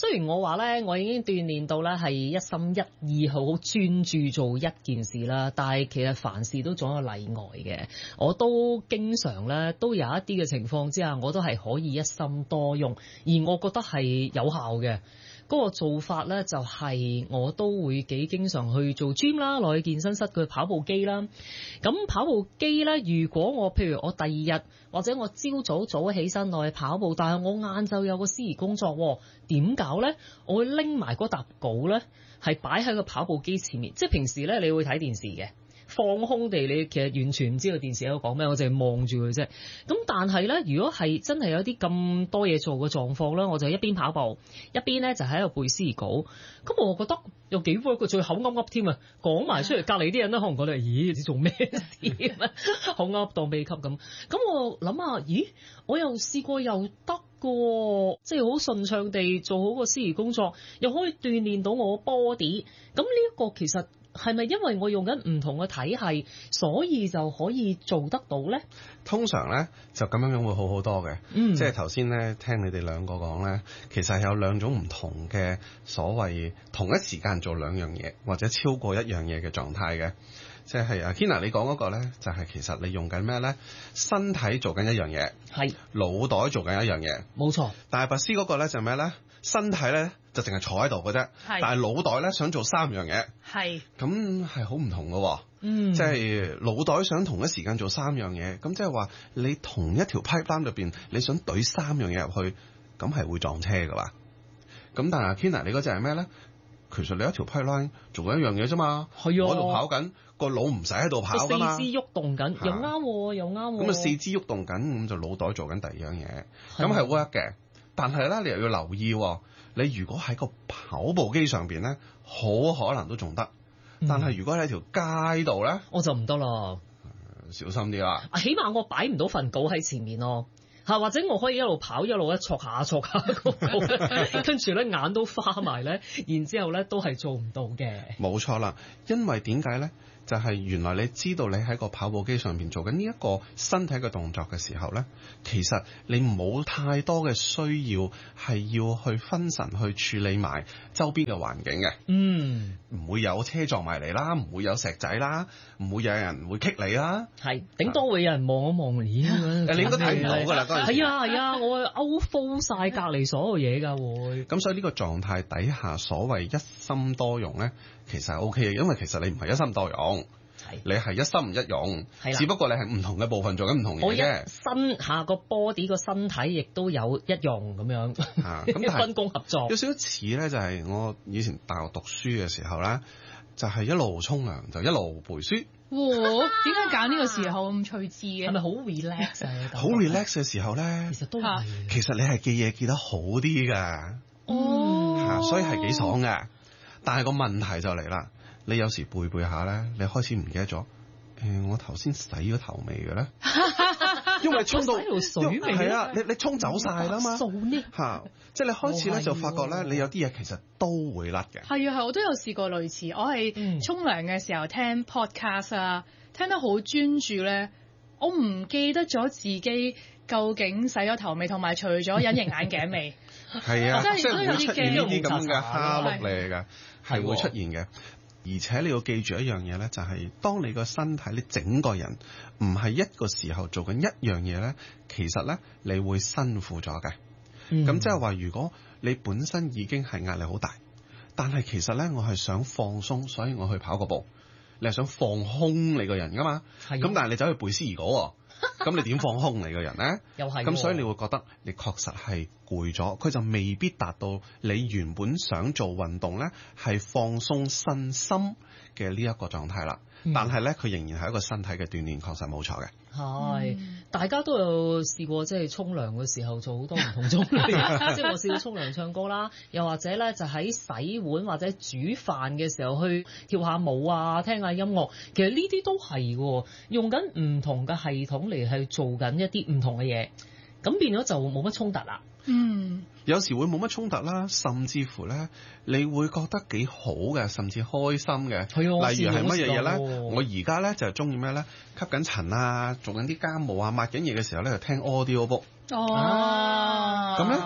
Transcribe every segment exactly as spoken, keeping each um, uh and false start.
雖然我話咧，我已經鍛鍊到咧係一心一意好專注做一件事啦，但係其實凡事都總有例外嘅。我都經常咧都有一啲嘅情況之下，我都係可以一心多用，而我覺得係有效嘅。嗰個做法咧就係我都會幾經常去做 gym 啦，落去健身室去跑步機啦。咁跑步機咧，如果我譬如我第二日或者我朝早早起身落去跑步，但係我晏晝有個司儀工作，點搞咧？我會拎埋嗰沓稿咧，係擺喺個跑步機前面。即係平時咧，你會睇電視嘅。放空地，你其實完全唔知道電視喺度講咩，我淨係望住佢啫。咁但係咧，如果係真係有啲咁多嘢做嘅狀況咧，我就一邊跑步，一邊咧就喺度背司儀稿。咁我覺得有幾 work 嘅，最口噏噏添啊！講埋出嚟，隔離啲人咧可能覺得，咦，你做咩事啊？口噏當秘笈咁。咁我諗下，咦，我又試過又得嘅，即係好順暢地做好個司儀工作，又可以鍛鍊到我 body。咁呢一個其實係咪因為我用緊唔同嘅體系，所以就可以做得到咧？ 通常咧就咁樣樣會好好多嘅，嗯、即係頭先咧聽你哋兩個講咧，其實係有兩種唔同嘅所謂同一時間做兩樣嘢或者超過一樣嘢嘅狀態嘅。即係阿 Kina 你講嗰個咧，就係、是、其實你用緊咩咧？身體做緊一樣嘢，係腦袋做緊一樣嘢，冇錯。但係拔絲嗰個咧就係咩咧？身體咧就淨係坐喺度嘅啫，但係腦袋咧想做三樣嘢，係咁係好唔同嘅喎。嗯，即係腦袋想同一時間做三樣嘢，咁即係話你同一條 pipeline 入邊，你想懟三樣嘢入去，咁係會撞車㗎嘛？咁但係 Kina 你嗰隻係咩咧？其實你一條 pipeline 做緊一樣嘢啫嘛，係啊，我喺度跑緊，個腦唔使喺度跑㗎嘛，四肢喐動緊，又啱，又啱。咁啊四肢喐動緊，咁就腦袋做緊第二樣嘢，咁係 work 嘅。但係咧，你又要留意，你如果喺個跑步機上邊咧，好可能都仲得。但係如果喺條街度咧，我就唔得啦，小心啲啦。起碼我擺唔到份稿喺前面咯。嚇，或者我可以一路跑一路一戳下戳下個稿，跟住咧眼都花埋咧，然之後咧都係做唔到嘅。冇錯啦，因為點解咧？就係、是、原來你知道你喺個跑步機上邊做緊呢一個身體嘅動作嘅時候咧，其實你冇太多嘅需要係要去分神去處理埋周邊嘅環境嘅。嗯，唔會有車撞埋嚟啦，唔會有石仔啦，唔會有人會棘你啦。係，頂多會有人望一望，咦？你應該睇唔到㗎啦，嗰陣時。係啊係啊，我會 outflow 曬隔離所有嘢㗎會。咁所以呢個狀態底下，所謂一心多用咧，其實係 O K 嘅，因為其實你唔係一心多用。你係一心唔一用，只不過你係唔同嘅部分做緊唔同嘢啫。身下個 body 個身體亦都有一用咁樣，咁分工合作。有少少似咧，就係我以前大學讀書嘅時候咧，就係、是、一路沖涼就一路背書。 哇！點解揀呢個時候咁趣致嘅？ 係咪好 relax 啊？ 好 relax 嘅時候咧，其實都係。其實你係記嘢記得好啲㗎。哦、嗯，所以係幾爽嘅。但係個問題就嚟啦。你有時背背下咧，你開始唔記得咗，誒、欸，我頭先洗咗頭未嘅咧？因為沖到水味係啊，你你沖走晒啦嘛，嚇，即係你開始咧就發覺咧，你有啲嘢其實都會甩嘅。係啊係，我都有試過類似，我係沖涼嘅時候聽 podcast 啊，聽得好專注咧，我唔記得咗自己究竟洗咗頭未，同埋除咗隱形眼鏡未。係啊，即係會出現呢啲咁嘅蝦碌嚟㗎，係會出現嘅。而且你要記住一樣嘢咧，就係、是、當你個身體，你整個人唔係一個時候做緊一樣嘢咧，其實咧你會辛苦咗嘅。咁即係話，如果你本身已經係壓力好大，但係其實咧我係想放鬆，所以我去跑個步。你係想放空你個人噶嘛？咁但係你走去背詩兒稿，咁你點放空你個人咧？又係咁，所以你會覺得你確實係攰咗，佢就未必達到你原本想做運動咧，係放鬆身心嘅呢一個狀態啦。嗯、但係咧，佢仍然係一個身體嘅鍛鍊，確實冇錯嘅。係、嗯，大家都有試過，即係沖涼嘅時候做好多唔同種類，即係我試過沖涼唱歌啦，又或者咧就喺洗碗或者煮飯嘅時候去跳下舞啊，聽下音樂。其實呢啲都係嘅，用緊唔同嘅系統嚟去做緊一啲唔同嘅嘢，咁變咗就冇乜衝突啦。嗯，有時會冇乜衝突啦，甚至乎咧，你會覺得幾好嘅，甚至開心嘅。係啊，例如係乜嘢嘢咧？我而家咧就係中意咩咧？吸緊塵啊，做緊啲家務啊，抹緊嘢嘅時候咧就聽 audio book。哦，咁咧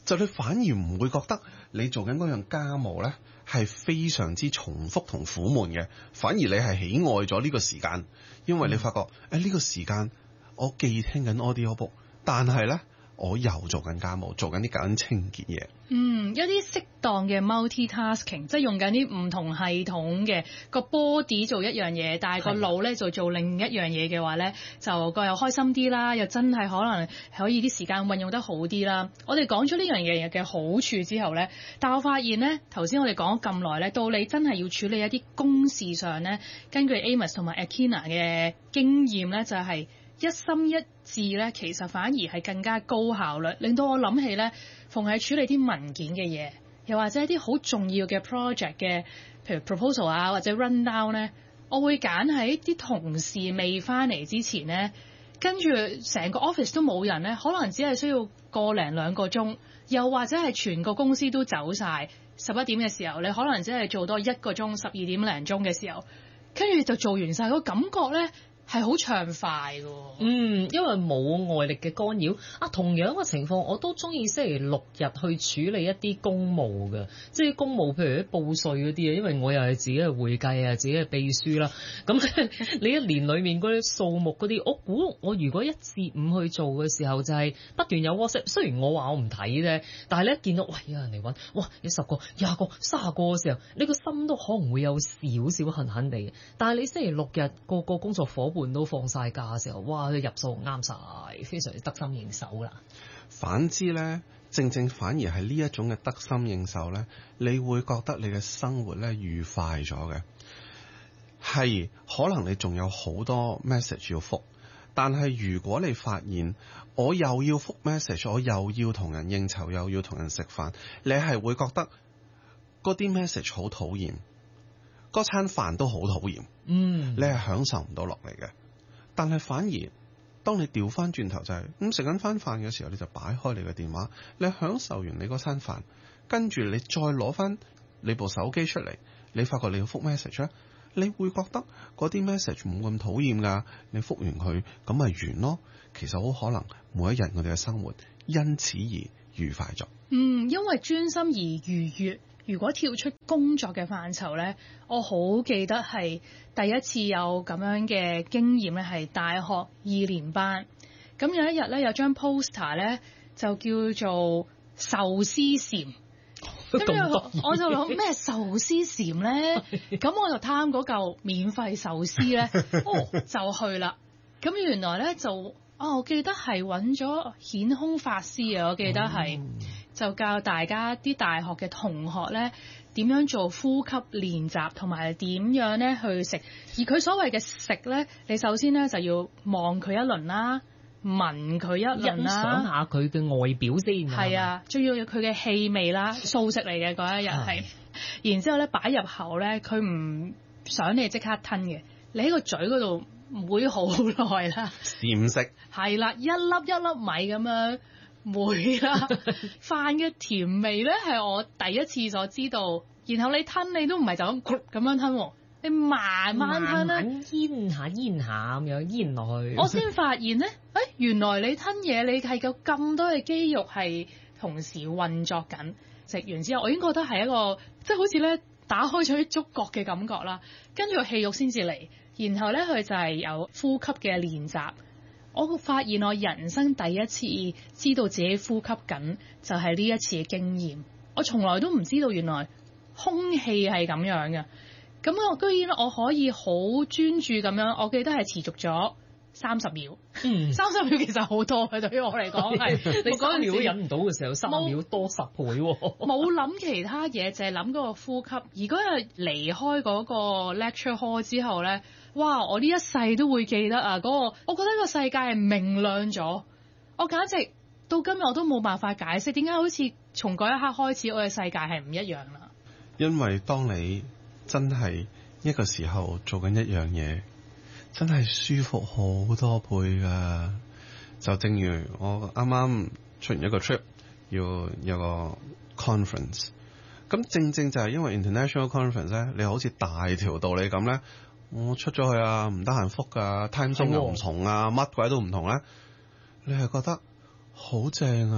就你反而唔會覺得你做緊嗰樣家務咧係非常之重複同苦悶嘅，反而你係喜愛咗呢個時間，因為你發覺誒呢、嗯哎呢個時間我既聽緊 audiobook， 但係咧我又做緊家務，做緊啲緊清潔嘢。 嗯，一啲適當嘅 multi-tasking， 即係用緊啲唔同系統嘅個 body 做一樣嘢，但係個腦咧就做另一樣嘢嘅話咧，就個又開心啲啦，又真係可能可以啲時間運用得好啲啦。我哋講咗呢樣嘢嘅好處之後咧，但我發現咧，頭先我哋講咗咁耐咧，到你真係要處理一啲公事上咧，根據 Amos 同埋 Akina 嘅經驗咧，就係、是。一心一致咧，其實反而係更加高效率，令到我諗起咧，逢係處理啲文件嘅嘢，又或者一啲好重要嘅 project 嘅，譬如 proposal 啊，或者 run down 咧，我會揀喺啲同事未翻嚟之前咧，跟住成個 office 都冇人咧，可能只係需要個零兩個鐘，又或者係全個公司都走晒，十一點嘅時候，你可能只係做多一個鐘，十二點零鐘嘅時候，跟住就做完晒，個感覺咧。係好暢快嘅， 嗯，因為冇外力嘅干擾啊。同樣嘅情況，我都中意星期六日去處理一啲公務嘅，即係公務，譬如啲報稅嗰啲啊。因為我又係自己係會計啊，自己係秘書啦。咁你一年裡面嗰啲數目嗰啲，我估我如果一至五去做嘅時候，就係不斷有 WhatsApp。雖然我話我唔睇啫，但係咧見到喂有人嚟揾，哇有十個、廿個、卅個嘅時候，你個心都可能會有少少痕痕地嘅。但係你星期六日個個工作伙伴都放晒假嘅時候，哇！佢入數啱晒，非常之得心應手啦。 反之咧，正正反而係呢一種嘅得心應手咧，你會覺得你嘅生活咧愉快咗嘅。係可能你仲有好多 message 要覆，但係如果你發現我又要覆 message， 我又要同人應酬，又要同人食飯，你係會覺得嗰啲 message 好討厭，嗰餐飯都好討厭，嗯，你係享受唔到落嚟嘅。但係反而，當你調翻轉頭就係咁食緊翻飯嘅時候，你就擺開你嘅電話，你享受完你嗰餐飯，跟住你再攞翻你部手機出嚟，你發覺你要覆 message 咧，你會覺得嗰啲 message 冇咁討厭㗎，你覆完佢咁咪完咯。其實好可能每一日我哋嘅生活因此而愉快咗。 嗯，因為專心而愉悅。如果跳出工作嘅範疇咧，我好記得係第一次有咁樣嘅經驗咧，係大學二年班。咁有一日咧，有張 poster 咧就叫做壽司禪。咁我我就諗咩壽司禪咧？咁我就貪嗰嚿免費壽司咧，哦就去啦。咁原來咧就啊，我記得係揾咗顯空法師啊，我記得係。嗯就教大家啲大學嘅同學咧點樣做呼吸練習，同埋點樣咧去食。而佢所謂嘅食咧，你首先咧就要望佢一輪啦，聞佢一輪啦， 欣賞下佢嘅外表先。 係啊，仲要佢嘅氣味啦，素食嚟嘅嗰一日係。然之後咧擺入口咧，佢唔想你即刻吞嘅，你喺個嘴嗰度唔會好耐啦。 禪食係啦，一粒一粒米咁樣。會啦，飯嘅甜味咧係我第一次所知道。然後你吞你都唔係就咁咁樣吞，你慢慢吞咧， 咽下咽下咁樣咽落去。 我先發現咧，誒、哎、原來你吞嘢你係有咁多嘅肌肉係同時運作緊。食完之後，我已經覺得係一個即係好似咧打開咗啲觸覺嘅感覺啦。跟住個氣肉先至嚟，然後咧佢就係有呼吸嘅練習。我發現我人生第一次知道自己呼吸緊，就係呢一次嘅經驗。我從來都唔知道原來空氣係咁樣嘅。咁我居然我可以好專注咁樣，我記得係持續咗三十秒。嗯，三十秒其實好多嘅，對於我嚟講係。 你嗰陣時都忍唔到嘅時候，三秒多十倍喎。 冇諗其他嘢，淨係諗嗰個呼吸。而嗰日離開嗰個 lecture hall 之後咧。哇！我呢一世都會記得啊！嗰、那個，我覺得個世界係明亮咗。我簡直到今日我都冇辦法解釋點解好似從嗰一刻開始，我嘅世界係唔一樣啦。 因為當你真係一個時候做緊一樣嘢，真係舒服好多倍㗎。就正如我啱啱出完一個 trip，要有個 conference。咁正正就係因為 international conference 咧，你好似大條道理咁咧。我出咗去啊，唔得閒覆㗎，time zone又唔同啊，乜鬼都唔同咧。你係覺得好正啊！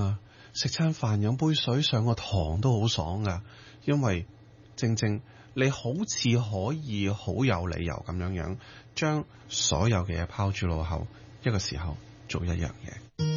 食餐飯飲杯水上個堂都好爽噶，因為正正你好似可以好有理由咁樣樣將所有嘅嘢拋諸腦後，一個時候做一樣嘢。